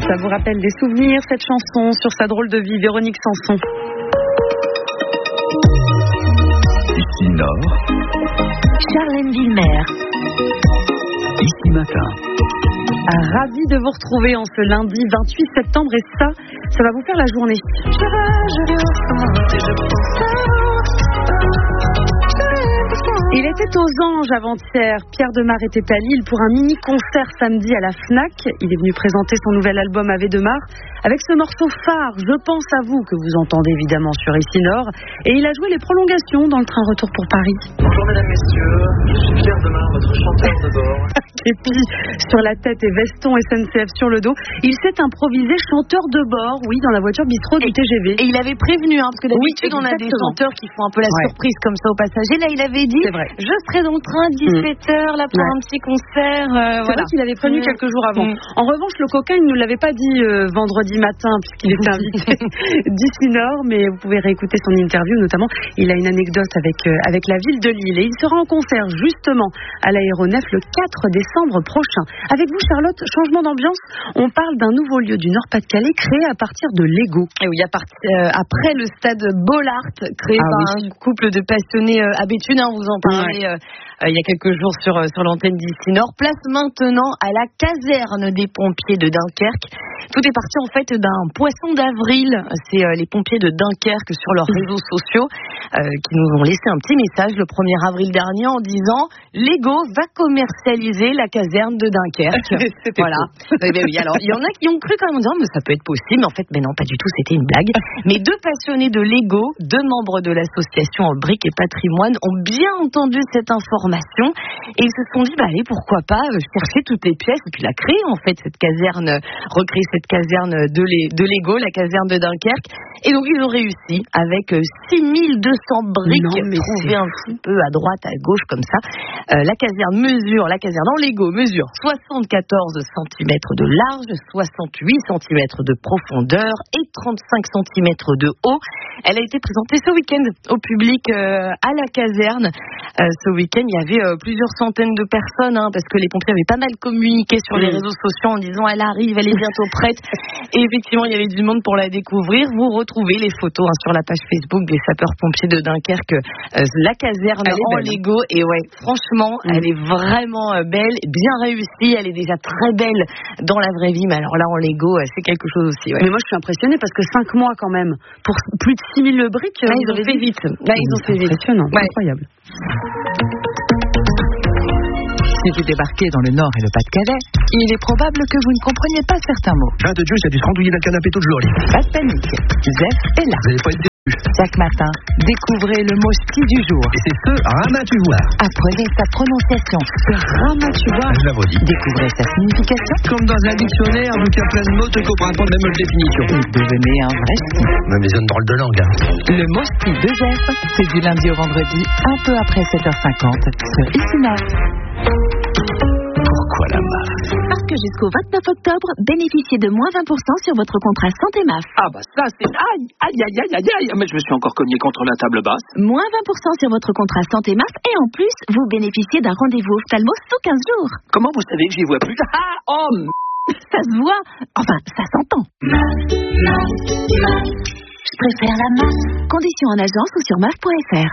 Ça vous rappelle des souvenirs, cette chanson, sur sa drôle de vie, Véronique Sanson. Ici Nord, Charlène Villemer. Ici Matin. Ravi de vous retrouver en ce lundi 28 septembre et ça va vous faire la journée. Il était aux Anges avant-hier. Pierre Demar était à Lille pour un mini-concert samedi à la Fnac. Il est venu présenter son nouvel album Ave Demar avec ce morceau phare, Je pense à vous, que vous entendez évidemment sur Ici Nord. Et il a joué les prolongations dans le train retour pour Paris. Bonjour mesdames, messieurs, je suis Pierre Demar, votre chanteur de bord. Képi sur la tête et veston SNCF sur le dos. Il s'est improvisé chanteur de bord, oui, dans la voiture bistrot du TGV. Et il avait prévenu, parce que d'habitude on a des chanteurs qui font un peu la surprise comme ça aux passagers. Là, il avait dit, je serai dans le train à 17h là pour un petit concert. C'est vrai qu'il avait prévenu quelques jours avant. En revanche, le coquin, il ne nous l'avait pas dit vendredi matin puisqu'il était invité d'Ici Nord, mais vous pouvez réécouter son interview, notamment. Il a une anecdote avec la ville de Lille. Et il sera en concert justement à l'Aéronef le 4 décembre prochain. Avec vous, Charlotte, changement d'ambiance. On parle d'un nouveau lieu du Nord-Pas-de-Calais créé à partir de Lego. Et oui, après le stade Bollaert, créé par un couple de passionnés à Béthune, on vous en parlait il y a quelques jours sur l'antenne d'Ici Nord. Place maintenant à la caserne des pompiers de Dunkerque. Tout est parti en fait d'un poisson d'avril. C'est les pompiers de Dunkerque sur leurs réseaux sociaux qui nous ont laissé un petit message le 1er avril dernier en disant Lego va commercialiser la caserne de Dunkerque. Voilà. Oui, alors il y en a qui ont cru quand même en disant mais ça peut être possible. Mais en fait, mais non, pas du tout. C'était une blague. Mais deux passionnés de Lego, deux membres de l'association Briques et Patrimoine, ont bien entendu cette information et ils se sont dit allez, pourquoi pas chercher toutes les pièces et puis la créer en fait cette caserne, recréer cette caserne de Lego, la caserne de Dunkerque. Et donc ils ont réussi avec 6200 briques trouvées un petit peu à droite, à gauche comme ça. La caserne en Lego mesure 74 cm de large, 68 cm de profondeur et 35 cm de haut. Elle a été présentée ce week-end au public à la caserne. Ce week-end, il y avait plusieurs centaines de personnes parce que les pompiers avaient pas mal communiqué sur les réseaux sociaux en disant elle arrive, elle est bientôt prête. Et effectivement, il y avait du monde pour la découvrir. Vous retrouvez les photos sur la page Facebook des sapeurs-pompiers de Dunkerque, la caserne en Lego. Et ouais, franchement, elle est vraiment belle, bien réussie. Elle est déjà très belle dans la vraie vie, mais alors là en Lego, c'est quelque chose aussi. Ouais. Mais moi, je suis impressionnée parce que 5 mois quand même pour plus de 6000 briques. Là, ils ont fait vite. Impressionnant, incroyable. Si vous débarquez dans le Nord et le Pas-de-Calais, il est probable que vous ne compreniez pas certains mots. Fin de Dieu, ça a dû se randouiller dans le canapé toute journée. Pas de panique, Zef est là. Vous n'avez pas été déçus. Chaque matin, découvrez le mot ski du jour. Et c'est ce ramatuvoir. Apprenez sa prononciation. Ramatuvoir. Je la redis. Découvrez sa signification. Comme dans un dictionnaire, donc il y a plein de mots, tu comprends pas la même définition. Et devenez un vrai ski. Même les zones drôles de langue. Le mot ski de Zef, c'est du lundi au vendredi, un peu après 7h50, sur Ici Nord. Pourquoi la MAF? Parce que jusqu'au 29 octobre, bénéficiez de moins 20% sur votre contrat santé MAF. Ah bah ça c'est... Aïe. Mais je me suis encore cogné contre la table basse. Moins 20% sur votre contrat santé MAF et en plus, vous bénéficiez d'un rendez-vous ophtalmo sous 15 jours. Comment vous savez que j'y vois plus? Ça se voit. Enfin, ça s'entend. Je préfère la MAF. Conditions en agence ou sur MAF.fr.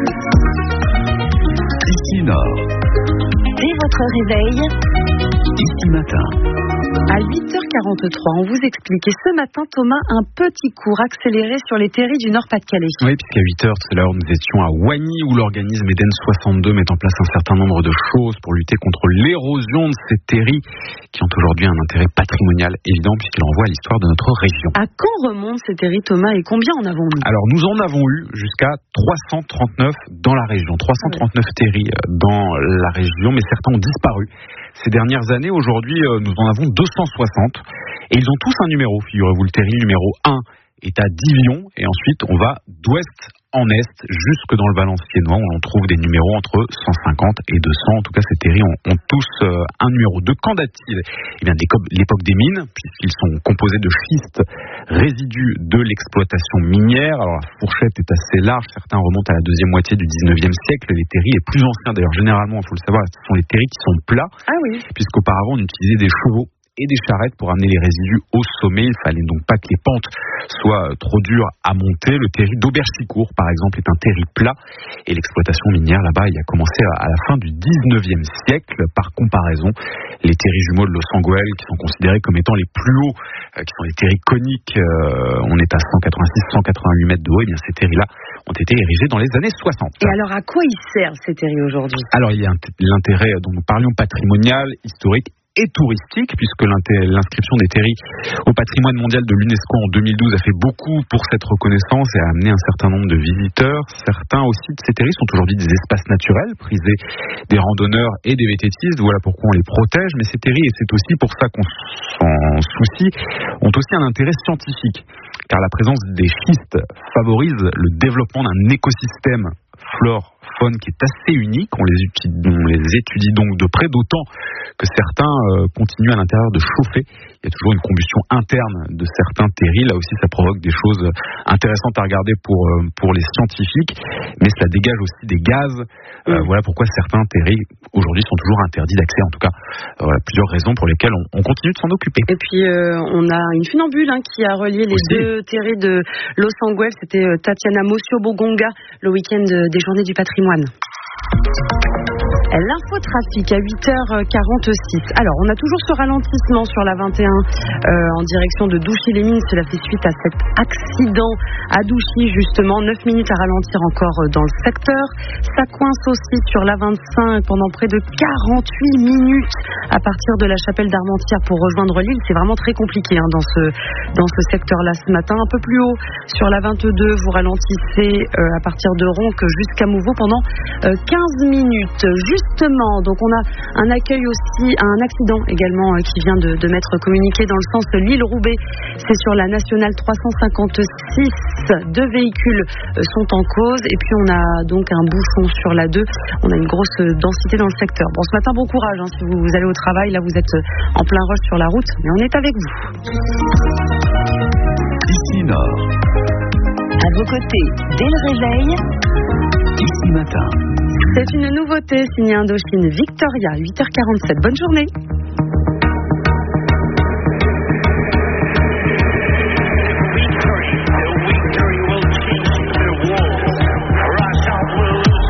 Ici Nord. Dès votre réveil, Ici Matin. À 8h43, on vous explique. Et ce matin, Thomas, un petit cours accéléré sur les terris du Nord-Pas-de-Calais. Oui, puisqu'à 8h, tout à l'heure, nous étions à Wagny, où l'organisme Eden 62 met en place un certain nombre de choses pour lutter contre l'érosion de ces terris, qui ont aujourd'hui un intérêt patrimonial évident, puisqu'ils renvoient à l'histoire de notre région. À quand remontent ces terris, Thomas, et combien en avons-nous? Alors, nous en avons eu jusqu'à 339 dans la région. 339 terris dans la région, mais certains ont disparu ces dernières années. Aujourd'hui, nous en avons 260 et ils ont tous un numéro, figurez-vous. Le terri numéro 1 est à Divion et ensuite on va d'ouest en est jusque dans le Valenciennois où on trouve des numéros entre 150 et 200. En tout cas, ces terris ont tous un numéro. De quand date-t-il? Eh bien, l'époque des mines, puisqu'ils sont composés de schiste, résidus de l'exploitation minière. Alors, la fourchette est assez large. Certains remontent à la deuxième moitié du 19e siècle. Les terris les plus anciens, d'ailleurs, généralement, il faut le savoir, ce sont les terris qui sont plats. Ah oui. Puisqu'auparavant, on utilisait des chevaux et des charrettes pour amener les résidus au sommet. Il fallait donc pas que les pentes soient trop dures à monter. Le terri d'Auberchicourt, par exemple, est un terri plat et l'exploitation minière là-bas il a commencé à la fin du 19e siècle. Par comparaison, les terris jumeaux de Los Angeles, qui sont considérés comme étant les plus hauts, qui sont les terris coniques, on est à 186-188 mètres de haut, et bien ces terris-là ont été érigés dans les années 60. Et alors, à quoi ils servent ces terris aujourd'hui? Alors, il y a l'intérêt dont nous parlions patrimonial, historique et touristique, puisque l'inscription des terris au patrimoine mondial de l'UNESCO en 2012 a fait beaucoup pour cette reconnaissance et a amené un certain nombre de visiteurs. Certains aussi de ces terris sont aujourd'hui des espaces naturels, prisés des randonneurs et des vététistes. Voilà pourquoi on les protège. Mais ces terris, et c'est aussi pour ça qu'on s'en soucie, ont aussi un intérêt scientifique, car la présence des schistes favorise le développement d'un écosystème flore faune qui est assez unique. On les étudie donc de près, d'autant que certains continuent à l'intérieur de chauffer. Il y a toujours une combustion interne de certains terris. Là aussi, ça provoque des choses intéressantes à regarder pour les scientifiques, mais cela dégage aussi des gaz. Voilà pourquoi certains terris aujourd'hui sont toujours interdits d'accès. En tout cas, voilà plusieurs raisons pour lesquelles on continue de s'en occuper. Et puis on a une funambule qui a relié les deux terris de Los Angeles. C'était Tatiana Mosio-Bogonga le week-end des Journées du patrimoine. L'infotrafic à 8h46. Alors, on a toujours ce ralentissement sur la 21 en direction de Douchy-les-Mines. Cela fait suite à cet accident à Douchy, justement. 9 minutes à ralentir encore dans le secteur. Ça coince aussi sur la 25 pendant près de 48 minutes à partir de la Chapelle d'Armentières pour rejoindre Lille. C'est vraiment très compliqué dans ce secteur-là ce matin. Un peu plus haut sur la 22, vous ralentissez à partir de Ronc jusqu'à Mouveau pendant 15 minutes. Justement, donc on a un accueil aussi, un accident également qui vient de m'être communiqué dans le sens Lille-Roubaix. C'est sur la nationale 356. 2 véhicules sont en cause et puis on a donc un bouchon sur la 2. On a une grosse densité dans le secteur. Bon, ce matin, bon courage si vous allez au travail. Là, vous êtes en plein rush sur la route, mais on est avec vous. Ici Nord. À vos côtés, dès le réveil. Ici Matin. C'est une nouveauté signée Indochine Victoria, 8h47. Bonne journée.